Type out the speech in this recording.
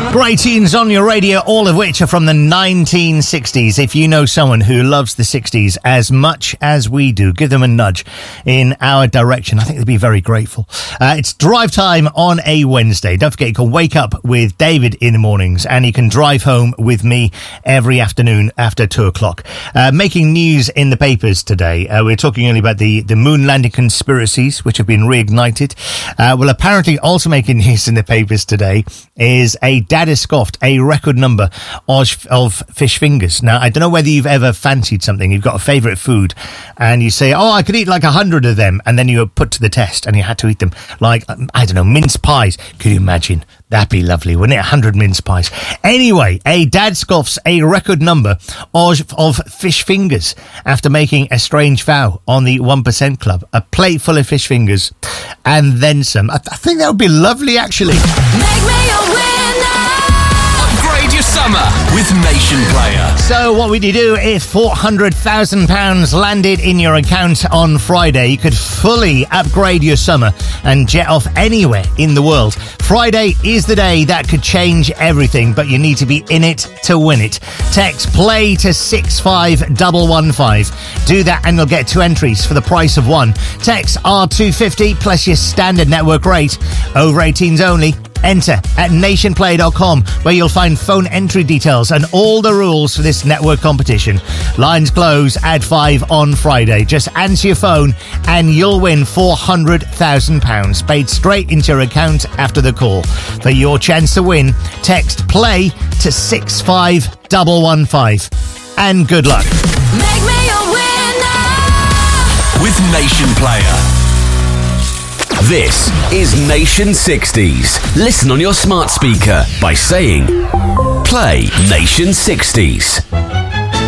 Great tunes on your radio, all of which are from the 1960s. If you know someone who loves the 60s as much as we do, give them a nudge in our direction. I think they'd be very grateful. It's drive time on a Wednesday. Don't forget, you can wake up with David in the mornings and you can drive home with me every afternoon after 2 o'clock. Making news in the papers today. We're talking only about the moon landing conspiracies, which have been reignited. Well, apparently also making news in the papers today is a dad has scoffed a record number of fish fingers. Now, I don't know whether you've ever fancied something. You've got a favourite food and you say, I could eat like 100 of them. And then you were put to the test and you had to eat them like, I don't know, mince pies. Could you imagine? That'd be lovely, wouldn't it? 100 mince pies. Anyway, a dad scoffs a record number of fish fingers after making a strange vow on the 1% Club. A plate full of fish fingers and then some. I think that would be lovely, actually. Make me a winner. Upgrade your summer with Nation Player. So what would you do if £400,000 landed in your account on Friday? You could fully upgrade your summer and jet off anywhere in the world. Friday is the day that could change everything, but you need to be in it to win it. Text play to 65115. Do that and you'll get 2 entries for the price of 1. Text R250 plus your standard network rate. Over 18s only. Enter at nationplay.com, where you'll find phone entry details and all the rules for this network competition. Lines close at 5 on Friday. Just answer your phone and you'll win £400,000 paid straight into your account after the call. For your chance to win, text play to 65115. And good luck. Make me a winner. With Nation Player. This is Nation 60s. Listen on your smart speaker by saying, play Nation 60s.